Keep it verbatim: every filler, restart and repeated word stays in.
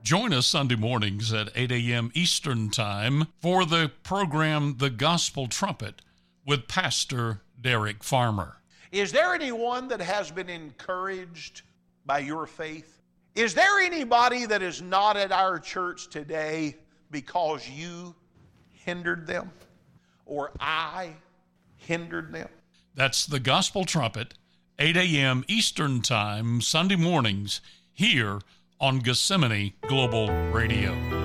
Join us Sunday mornings at eight a.m. Eastern Time for the program The Gospel Trumpet with Pastor Derek Farmer. Is there anyone that has been encouraged by your faith? Is there anybody that is not at our church today because you hindered them or I hindered them? That's the Gospel Trumpet, eight a.m. Eastern Time, Sunday mornings, here on Gethsemane Global Radio.